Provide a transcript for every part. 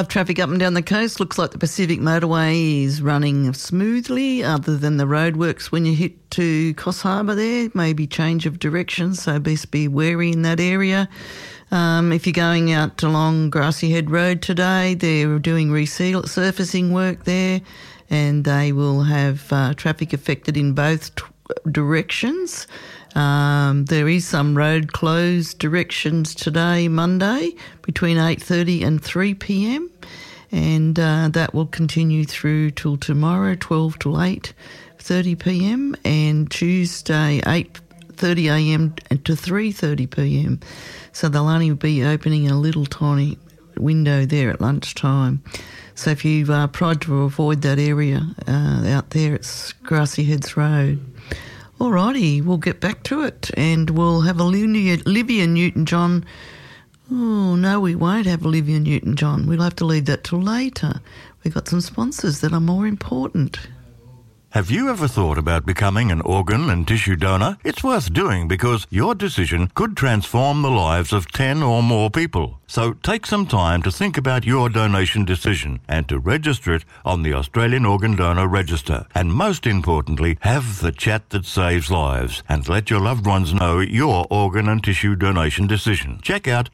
Live traffic up and down the coast. Looks like the Pacific Motorway is running smoothly, other than the roadworks when you hit to Coffs Harbour there. Maybe change of direction, so best be wary in that area. If you're going out along Grassy Head Road today, they're doing resurfacing work there, and they will have traffic affected in both directions. There is some road closed directions today, Monday, between 8:30 and 3 p.m, and that will continue through till tomorrow, 12 till 8:30 p.m, and Tuesday, 8:30 a.m. to 3:30 p.m. So they'll only be opening a little tiny window there at lunchtime. So if you've tried to avoid that area out there, it's Grassy Heads Road. Alrighty, we'll get back to it, and we'll have Olivia Newton-John. Oh, no, we won't have Olivia Newton-John. We'll have to leave that till later. We've got some sponsors that are more important. Have you ever thought about becoming an organ and tissue donor? It's worth doing because your decision could transform the lives of 10 or more people. So take some time to think about your donation decision and to register it on the Australian Organ Donor Register. And most importantly, have the chat that saves lives and let your loved ones know your organ and tissue donation decision. Check out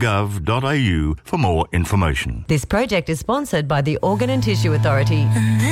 donatelife.gov.au for more information. This project is sponsored by the Organ and Tissue Authority.